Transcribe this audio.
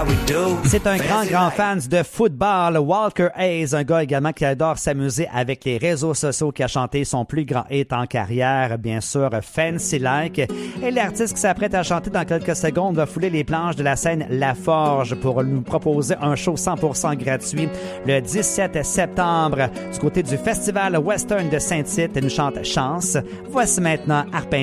C'est un grand fan de football, Walker Hayes, un gars également qui adore s'amuser avec les réseaux sociaux, qui a chanté son plus grand hit en carrière, bien sûr, Fancy Like. Et l'artiste qui s'apprête à chanter dans quelques secondes va fouler les planches de la scène La Forge pour nous proposer un show 100% gratuit le 17 septembre du côté du Festival Western de Saint-Tite. Elle nous chante Chance. Voici maintenant Arpin